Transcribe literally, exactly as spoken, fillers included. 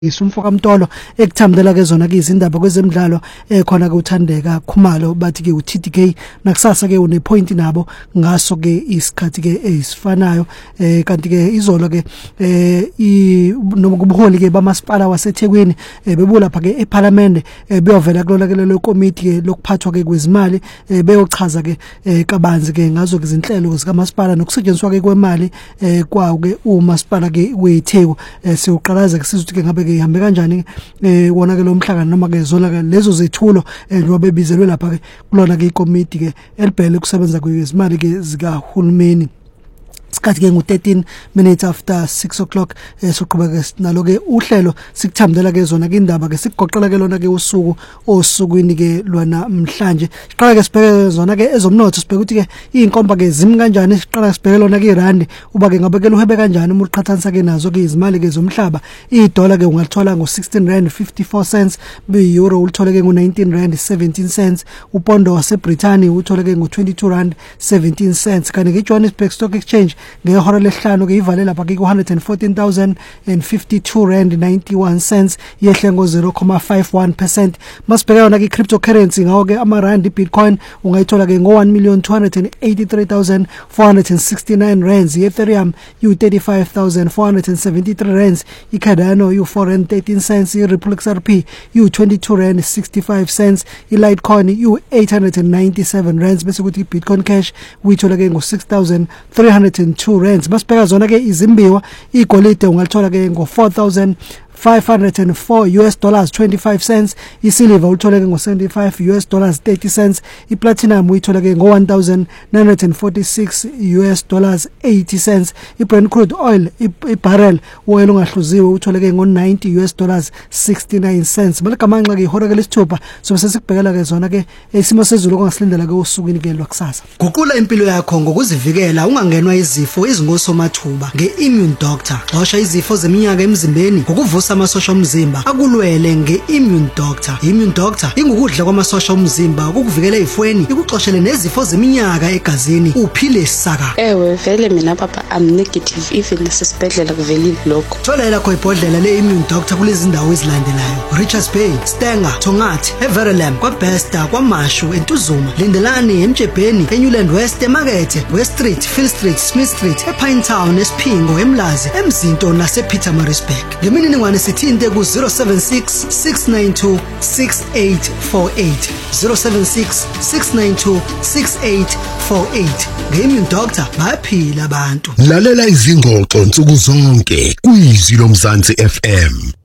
Isumfoka Mtolo ekuthambela ke zona ke izindaba kwezemidlalo ekhona ke uThandeka Khumalo bathi ke u-T D K nakusasa ke une point nabo ngaso ke isikhathi ke esifanayo eh kanti ke izolo ke eh nokubuholi ke bamasipala waseThekwini bebula lapha ke eParliament beyovela kulona ke lelo committee ke lokuphathwa ke kwezimali beyochaza ke kabanzi ke ngazo ke izinhlelo zikamasipala nokusetshenziswa ke kwemali kwawo ke umasipala ke weTheku siyoqalaza ke sizothi ke ngabe ihambe kanjani eh wona ke lo mhlangano noma ke zona ke lezo zethulo njengoba bebizelwe lapha ke kulona ke icommittee ke elibhele kusebenza kwezimali ke zika hulumeni Sikhathi ke ngu-thirteen minutes after six o'clock soqhubeka nalo ke uhlelo sikuthambela ke zona ke indaba ke sikugoqela ke lona ke usuku osukwini ke lwana mhlanje siqala ke sibheke zona ke ezomnotho sibheke ukuthi ke inkomba ke zimi kanjani siqala sibheke lona ke irandi uba ke ngabekela uhebe kanjani uma uqhathanisa ke nazo ke izimali ke zomhlaba idola ke ungalithola ngo sixteen rand fifty-four cents be euro ulithole ke ngo nineteen rand seventeen cents upondo wase Britain uthole ke ngo twenty-two rand seventeen cents kanti ke Johannesburg Stock Exchange ngehora lehlanu ke ivale lapha ke one hundred fourteen thousand fifty-two rand ninety-one cents yehle ngo zero point five one percent masibheka yona ke cryptocurrency ngawo ke amarandi Bitcoin ungayithola ke ngo one million two hundred eighty-three thousand four hundred sixty-nine rands Ethereum u thirty-five thousand four hundred seventy-three rands iCardano u four rand thirteen cents iRipple X R P u twenty-two rand sixty-five cents iLitecoin u eight hundred ninety-seven rands bese kuthi iBitcoin Cash uyithola ke ngo six thousand three hundred two rands basibheka zona ke izimbiwa igolide ungalithola ke ngo four thousand five hundred four U S dollars twenty-five cents isilver uthola ke ngo seventy-five U S dollars thirty cents iplatinum uyithola ke ngo one thousand nine hundred forty-six U S dollars eighty cents iBrent crude oil ibarrel oil ongahluziwe uthola ke ngo ninety U S dollars sixty-nine cents balikamanqa ke ihora ke lesithupha so sesikubhekela ke zona ke isimo sezulu ongasilindela ke usukwini ke lwakusasa guqula impilo yakho ngokuzivikela ungangenwa izifo ezingosomathuba nge-Immune Doctor xosha izifo zeminyaka emzimbeni ngokuvusa amasosha omzimba akulwele nge-Immune Doctor. Immune Doctor ingukudla kwamasosha omzimba ukukuvikela ezifweni ikuxoshele nezifo zeminyaka egazini uphile saka. Ewe vele mina papa I'm negative even nasesibhedlela kuvelile lokho. Thola lakho ibhodlela le-Immune Doctor kulezi ndawo ezilandelayo: Richards Bay, Stenger, Tongathi, Everlam, kwaBesta, kwaMashu, eNtuzuma, Lindelani, eMjebheni, eNewland West, eMakethe, West Street, Phil Street, Smith Street, ePinetown, eSphingo, eMlazi, eMzinto nasePietermaritzburg. Ngemininingwane sithinte ku zero seven six six nine two six eight four eight zero seven six six nine two six eight four eight. Nge-Immune Doctor bayaphila abantu. Lalela izingxoxo nsuku zonke kuyizwi loMzansi F M.